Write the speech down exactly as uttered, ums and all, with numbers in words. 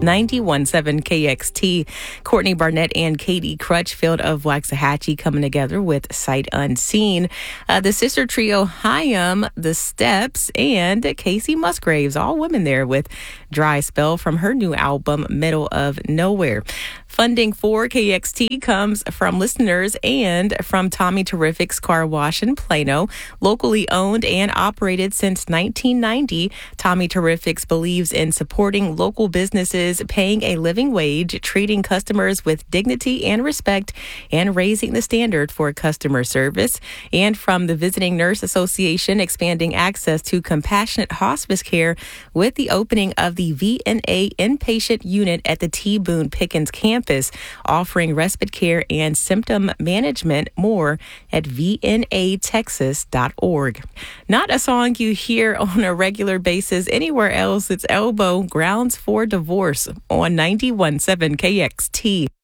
ninety-one point seven K X T. Courtney Barnett and Katie Crutchfield of Waxahachie coming together with Sight Unseen. Uh, the sister trio Hyam, The Steps, and Casey Musgraves, all women there with Dry Spell from her new album, Middle of Nowhere. Funding for K X T comes from listeners and from Tommy Terrific's Car Wash in Plano. Locally owned and operated since nineteen ninety, Tommy Terrific's believes in supporting local businesses, paying a living wage, treating customers with dignity and respect, and raising the standard for customer service. And from the Visiting Nurse Association, expanding access to compassionate hospice care with the opening of the V N A inpatient unit at the T. Boone Pickens campus, offering respite care and symptom management. More at V N A Texas dot org. Not a song you hear on a regular basis anywhere else. It's Elbow, Grounds for Divorce on ninety-one point seven K X T.